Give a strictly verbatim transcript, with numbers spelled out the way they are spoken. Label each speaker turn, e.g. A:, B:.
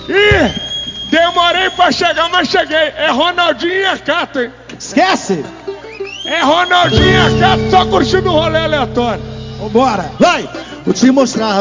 A: Ih, demorei pra chegar, mas cheguei. É Ronaldinho e a Cato, hein?
B: Esquece!
A: É Ronaldinho e a Cato, só curtindo o rolê aleatório.
B: Vambora! Vai! Vou te mostrar,